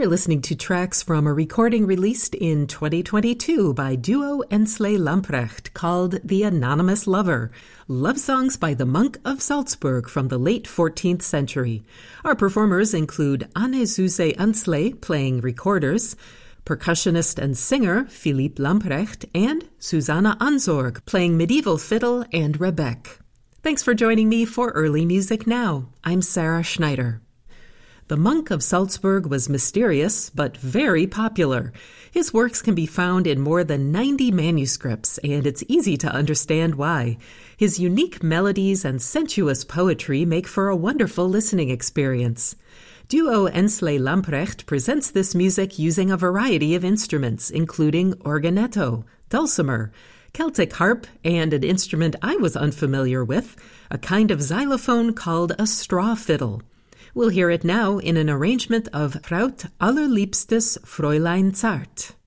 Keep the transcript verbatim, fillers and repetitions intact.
We're listening to tracks from a recording released in twenty twenty-two by duo Ensley Lamprecht called The Anonymous Lover, love songs by the Monk of Salzburg from the late fourteenth century. Our performers include Anne-Suze Ensley playing recorders, percussionist and singer Philippe Lamprecht, and Susanna Ansorg playing medieval fiddle and rebec. Thanks for joining me for Early Music Now. I'm Sarah Schneider. The Monk of Salzburg was mysterious, but very popular. His works can be found in more than ninety manuscripts, and it's easy to understand why. His unique melodies and sensuous poetry make for a wonderful listening experience. Duo Ensley Lamprecht presents this music using a variety of instruments, including organetto, dulcimer, Celtic harp, and an instrument I was unfamiliar with, a kind of xylophone called a straw fiddle. We'll hear it now in an arrangement of Traut allerliebstes Fräulein Zart.